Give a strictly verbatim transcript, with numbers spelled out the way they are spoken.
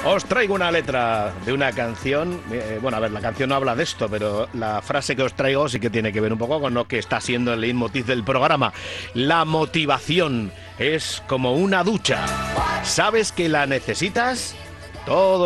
Os traigo una letra de una canción. Eh, bueno, a ver, la canción no habla de esto, pero la frase que os traigo sí que tiene que ver un poco con lo que está siendo el leitmotiv del programa. La motivación es como una ducha. ¿Sabes que la necesitas? Todos